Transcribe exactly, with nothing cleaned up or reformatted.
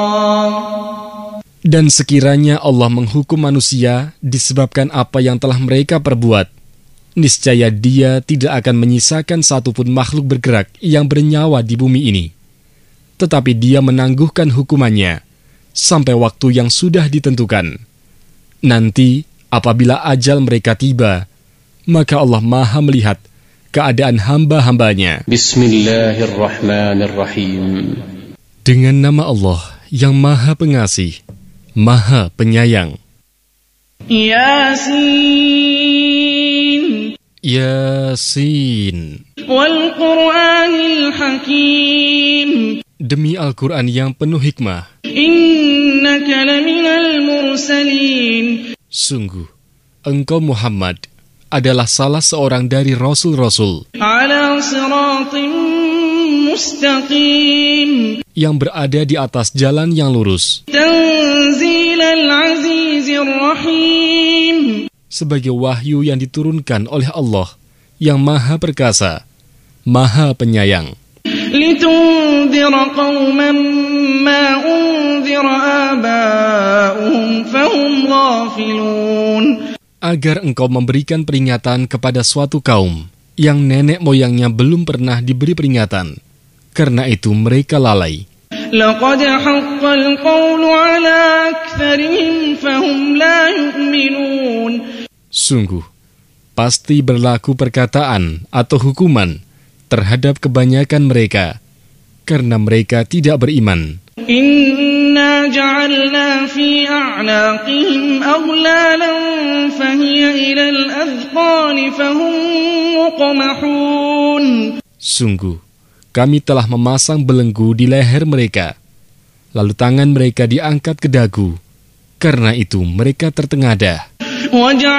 Dan sekiranya Allah menghukum manusia disebabkan apa yang telah mereka perbuat, niscaya Dia tidak akan menyisakan satupun makhluk bergerak yang bernyawa di bumi ini. Tetapi Dia menangguhkan hukumannya sampai waktu yang sudah ditentukan. Nanti apabila ajal mereka tiba, maka Allah Maha melihat keadaan hamba-hambanya. Bismillahirrahmanirrahim. Dengan nama Allah yang Maha Pengasih, Maha Penyayang. Yasin. Yasin. Wal Qur'anil Hakim. Demi Al-Quran yang penuh hikmah. Innaka laminal mursalin. Sungguh, engkau Muhammad adalah salah seorang dari Rasul-Rasul Ala siratim mustaqim. yang berada di atas jalan yang lurus. Tanzilal azizir rahim. Sebagai wahyu yang diturunkan oleh Allah yang Maha Perkasa, Maha Penyayang. Litundira qauman ma undira aba'uhum fahum ghafilun. Agar engkau memberikan peringatan kepada suatu kaum yang nenek moyangnya belum pernah diberi peringatan. Karena itu mereka lalai. Laqad haqqal qawlu ala aktharihim fahum la yu'minun. Sungguh, pasti berlaku perkataan atau hukuman terhadap kebanyakan mereka, karena mereka tidak beriman. Inna ja'alna fi a'naqihim aghlalan fahiya ilal adhqani fahum muqmahun. Sungguh, kami telah memasang belenggu di leher mereka, lalu tangan mereka diangkat ke dagu, karena itu mereka tertengadah.